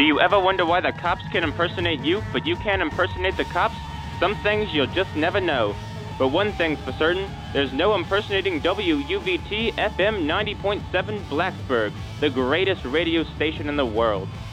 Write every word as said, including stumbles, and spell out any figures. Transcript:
Do you ever wonder why the cops can impersonate you, but you can't impersonate the cops? Some things you'll just never know. But one thing's for certain, there's no impersonating W U V T F M ninety point seven Blacksburg, the greatest radio station in the world.